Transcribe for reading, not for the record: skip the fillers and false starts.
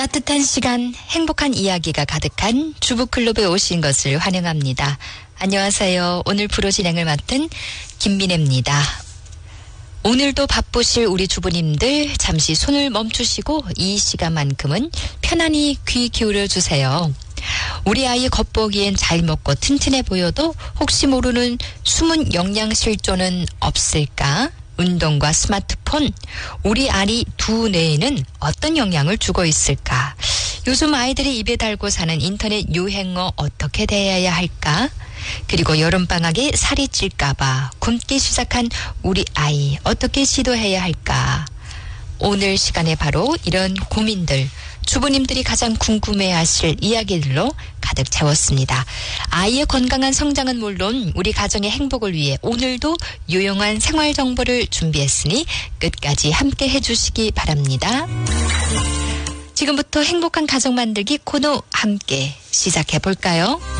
따뜻한 시간, 행복한 이야기가 가득한 주부클럽에 오신 것을 환영합니다. 안녕하세요. 오늘 프로 진행을 맡은 김민혜입니다. 오늘도 바쁘실 우리 주부님들 잠시 손을 멈추시고 이 시간만큼은 편안히 귀 기울여 주세요. 우리 아이 겉보기엔 잘 먹고 튼튼해 보여도 혹시 모르는 숨은 영양실조는 없을까? 운동과 스마트폰, 우리 아이 두 뇌에는 어떤 영향을 주고 있을까? 요즘 아이들이 입에 달고 사는 인터넷 유행어 어떻게 대해야 할까? 그리고 여름방학에 살이 찔까봐 굶기 시작한 우리 아이 어떻게 시도해야 할까? 오늘 시간에 바로 이런 고민들, 주부님들이 가장 궁금해하실 이야기들로 가득 채웠습니다. 아이의 건강한 성장은 물론 우리 가정의 행복을 위해 오늘도 유용한 생활 정보를 준비했으니 끝까지 함께 해주시기 바랍니다. 지금부터 행복한 가정 만들기 코너 함께 시작해 볼까요?